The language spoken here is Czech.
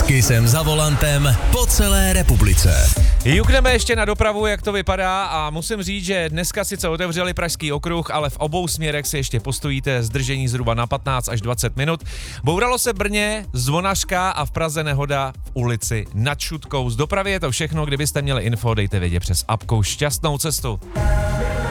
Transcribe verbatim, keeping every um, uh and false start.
Kisem za volantem po celé republice. Jukneme ještě na dopravu, jak to vypadá, a musím říct, že dneska sice otevřeli Pražský okruh, ale v obou směrech si ještě postojíte, zdržení zhruba na patnáct až dvacet minut. Bouralo se v Brně, Zvonařská a v Praze nehoda v ulici Nad Šutkou. Z dopravy je to všechno, kdybyste měli info, dejte vědět přes apku. Šťastnou cestu.